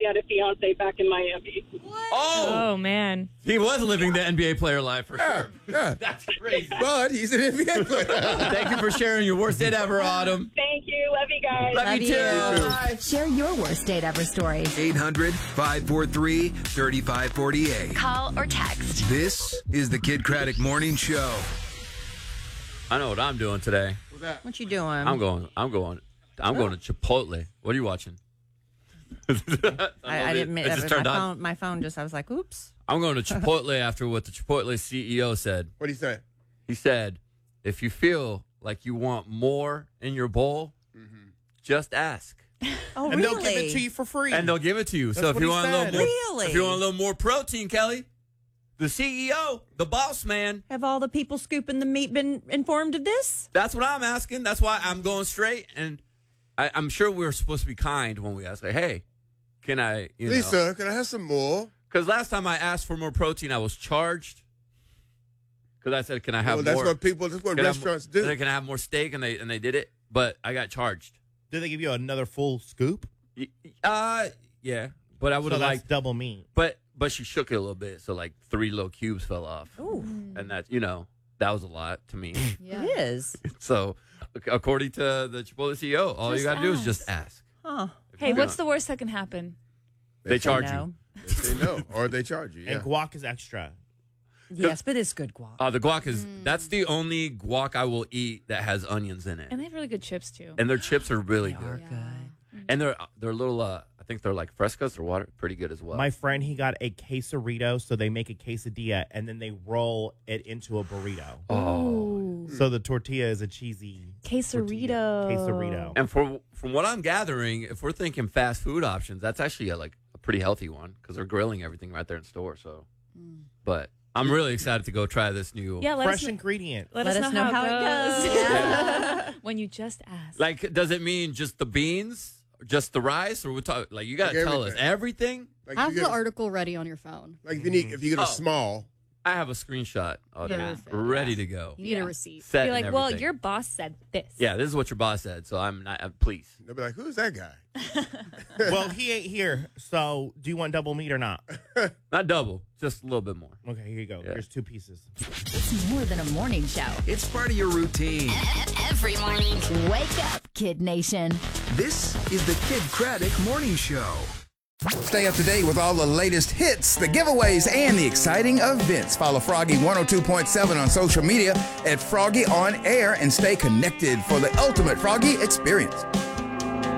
had a fiance back in Miami. Oh, man. He was living the NBA player life for sure. Yeah. That's crazy. But he's an NBA player. Thank you for sharing your worst date ever, Autumn. Thank you. Love you guys. Love you too. Bye. Share your worst date ever stories. 800-543-3548. Call or text. This is the Kid Craddock Morning Show. I know what I'm doing today. What you doing? I'm going to Chipotle. What are you watching? I didn't mean It just turned on. my phone just, I was like, oops. I'm going to Chipotle after what the Chipotle CEO said. What did he say? He said, if you feel like you want more in your bowl, just ask. Oh, And really? they'll give it to you for free. And they'll give it to you. That's So if what you he want a little said. more, Really? if you want a little more protein, Kelly, the CEO, the boss man, Have all the people scooping the meat been informed of this? that's what I'm asking. That's why I'm going straight. And I'm sure we're supposed to be kind when we ask, like, hey, can I, Lisa, can I have some more? Because last time I asked for more protein, I was charged. Because I said, can I have Well, that's more? what restaurants do. Can I have more steak? And they did it. But I got charged. Did they give you another full scoop? Yeah. But I would So have that's liked, double meat. but she shook it a little bit. So like 3 little cubes fell off. Ooh. And that's, that was a lot to me. It is. So according to the Chipotle CEO, all you got to do is just ask. Huh. Hey, what's the worst that can happen? They charge you. No. They say no, or they charge you. Yeah. And guac is extra. Yes, but it's good guac. The guac is, that's the only guac I will eat that has onions in it. And they have really good chips, too. And their chips are really They are good. good. And they're little, I think they're like frescas or water, pretty good as well. My friend, he got a quesarito, so they make a quesadilla, and then they roll it into a burrito. Oh. So the tortilla is a cheesy Quesarito. tortilla. Quesarito. And from what I'm gathering, if we're thinking fast food options, that's actually a pretty healthy one because they're grilling everything right there in store. So, but I'm really excited to go try this new. Yeah, Fresh ingredient. Let us know how it goes. When you just ask. Like, does it mean just the beans, just the rice, or we talk? Like, you got to tell us everything. Like Have you the get, article ready on your phone. like if you get a small. I have a screenshot of Yeah. it ready to go. You need a receipt. Set Be and like, well, everything. your boss said this. Yeah, this is what your boss said, so I'm not. Please. They'll be like, "Who's that guy?" Well, he ain't here, so do you want double meat or not? Not double, just a little bit more. Okay, here you go. Yeah. Here's 2 pieces. It's more than a morning show. It's part of your routine. Every morning. Wake up, Kid Nation. This is the Kid Craddock Morning Show. Stay up to date with all the latest hits, the giveaways, and the exciting events. Follow Froggy 102.7 on social media at Froggy On Air and stay connected for the ultimate Froggy experience.